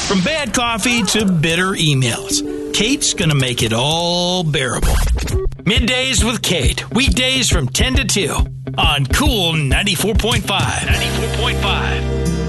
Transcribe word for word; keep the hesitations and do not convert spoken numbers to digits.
From bad coffee to bitter emails, Kate's going to make it all bearable. Middays with Kate, weekdays from ten to two on Cool ninety-four point five. ninety-four point five.